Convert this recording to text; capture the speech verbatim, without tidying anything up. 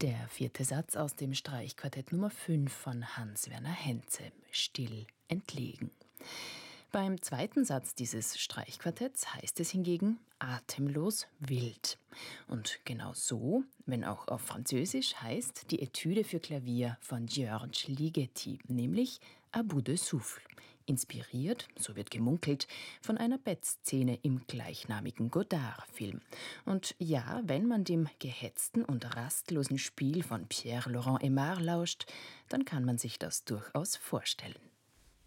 Der vierte Satz aus dem Streichquartett Nummer fünf von Hans-Werner Henze, Still entlegen. Beim zweiten Satz dieses Streichquartetts heißt es hingegen atemlos wild. Und genau so, wenn auch auf Französisch, heißt die Etüde für Klavier von Georges Ligeti, nämlich À bout de souffle, inspiriert, so wird gemunkelt, von einer Bettszene im gleichnamigen Godard-Film. Und ja, wenn man dem gehetzten und rastlosen Spiel von Pierre Laurent Aimard lauscht, dann kann man sich das durchaus vorstellen.